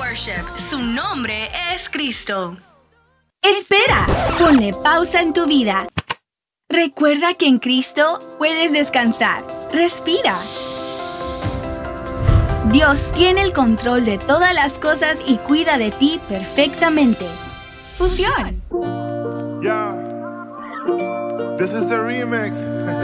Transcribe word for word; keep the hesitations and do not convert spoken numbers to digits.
Worship. Su nombre es Cristo. Espera, ponle pausa en tu vida. Recuerda que en Cristo puedes descansar. Respira. Dios tiene el control de todas las cosas y cuida de ti perfectamente. Fusión. Yeah. This is the remix.